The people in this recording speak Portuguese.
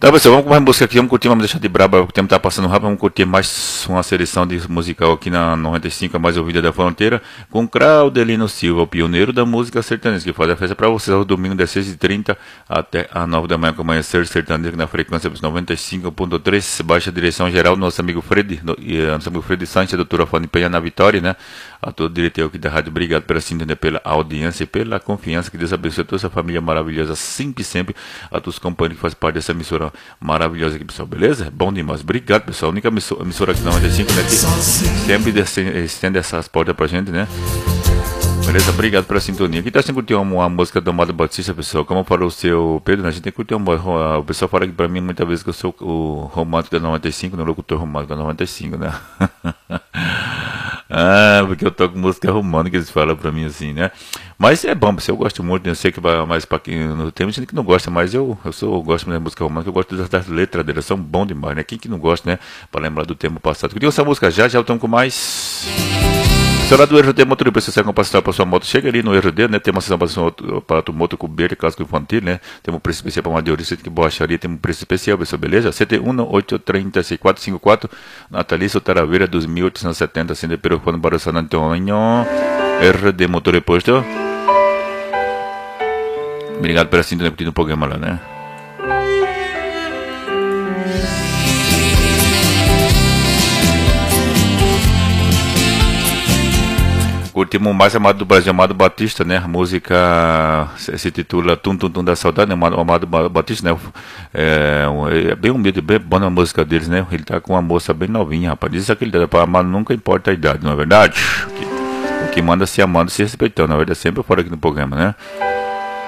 Tá, pessoal, vamos com mais música aqui, vamos curtir, vamos deixar de braba, o tempo tá passando rápido, vamos curtir mais uma seleção de musical aqui na 95, a mais ouvida da fronteira, com Claudelino Silva, o pioneiro da música sertaneja, que faz a festa para vocês, ao domingo das 6h30 até às 9 da manhã, com amanhecer sertanejo, na frequência dos 95.3, baixa direção geral, nosso amigo Fred, nosso amigo Fred Sanches, doutora Fanny Penha na Vitória, né, a todo diretor aqui da rádio, obrigado pela sintonia, pela audiência e pela confiança, que Deus abençoe toda essa família maravilhosa, sempre, a todos os companheiros que fazem parte dessa emissora maravilhosa aqui, pessoal, beleza? Bom demais, obrigado, pessoal, a única emissora aqui na 95, né, que sempre estende essas portas pra gente, né, beleza? Obrigado pela sintonia. Aqui tá sem curtir uma música do Amado Batista, pessoal, como falou o seu Pedro, né, a gente tem que curtir o pessoal fala aqui pra mim muitas vezes que eu sou o romântico da 95, no locutor romântico da 95, né, porque eu toco música romântica, eles falam pra mim assim, né? Mas é bom, eu gosto muito, eu sei que vai mais pra quem não tem gente que não gosta, mas eu gosto da música romântica, eu gosto das letras delas, são bom demais, né? Quem que não gosta, né? Pra lembrar do tempo passado. Queria essa música já estamos com mais. Seu lado do RD Motor, se você capacitar para sua moto, chega ali no RD, né? Tem uma sessão para a moto coberta, casco infantil, né? Tem um preço especial para uma madeirista que borracharia, tem um preço especial, pessoal, beleza? 71-830-6454, Natalício Taraveira, 2870, acende pelo fone para San Antonio, RD Motor Posto. Obrigado pela sintonia curtindo o programa lá, né? Curtimos mais Amado do Brasil, Amado Batista, né? A música se titula Tum Tum Tum da Saudade, né? Amado Batista, né? É bem humilde, bem boa a música deles, né? Ele tá com uma moça bem novinha, rapaz. Diz aquele dela, para amar nunca importa a idade, não é verdade? O que manda se amando, se respeitando, na verdade, sempre fora aqui no programa, né?